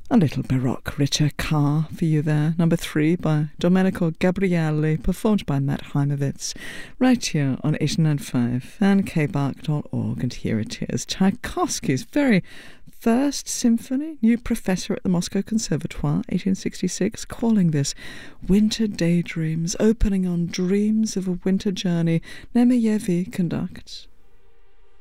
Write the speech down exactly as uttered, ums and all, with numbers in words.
A little Baroque richer car for you there. Number three by Domenico Gabrielli, performed by Matt Heimovitz, right here on eighty-nine point five and k bark dot org. And here it is, Tchaikovsky's very first symphony, new professor at the Moscow Conservatoire, eighteen sixty-six, calling this Winter Daydreams, opening on Dreams of a Winter Journey. Nemeyevi conducts.